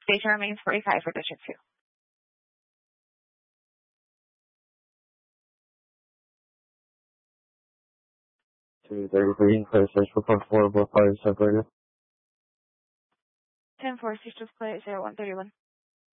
Station remains 45 for digit 2. 233, clear search report 4, both parties separated. 10-4, just clear 0131.